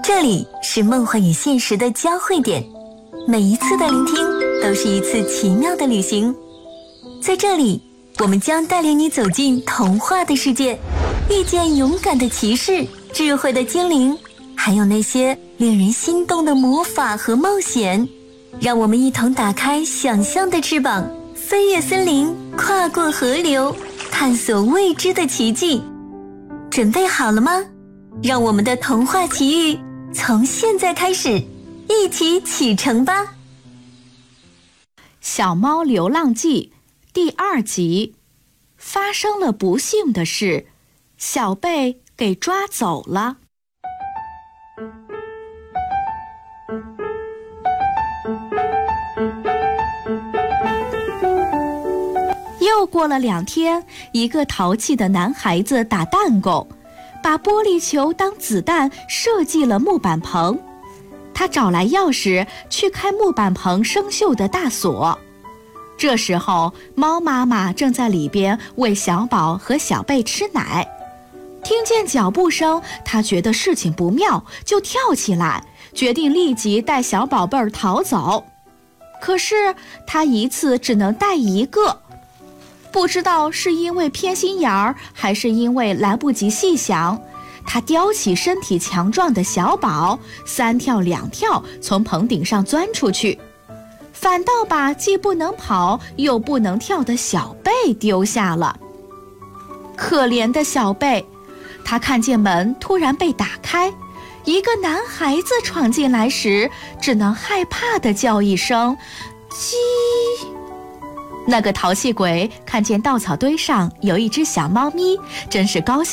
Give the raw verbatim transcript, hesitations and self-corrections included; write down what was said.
这里是梦幻与现实的交汇点，每一次的聆听都是一次奇妙的旅行。在这里，我们将带领你走进童话的世界，遇见勇敢的骑士、智慧的精灵，还有那些令人心动的魔法和冒险。让我们一同打开想象的翅膀，飞越森林，跨过河流，探索未知的奇迹。准备好了吗？让我们的童话奇遇从现在开始，一起启程吧！ 小猫流浪记第二集，发生了不幸的事，小贝给抓走了。又过了两天，一个淘气的男孩子打弹弓，把玻璃球当子弹射进了木板棚。他找来钥匙去开木板棚生锈的大锁。这时候，猫妈妈正在里边喂小宝和小贝吃奶。听见脚步声，他觉得事情不妙，就跳起来，决定立即带小宝贝儿逃走。可是他一次只能带一个。不知道是因为偏心眼儿，还是因为来不及细想，他叼起身体强壮的小宝，三跳两跳从棚顶上钻出去，反倒把既不能跑又不能跳的小贝丢下了。可怜的小贝，他看见门突然被打开，一个男孩子闯进来时，只能害怕地叫一声鸡。那个淘气鬼看见稻草堆上有一只小猫咪，真是高兴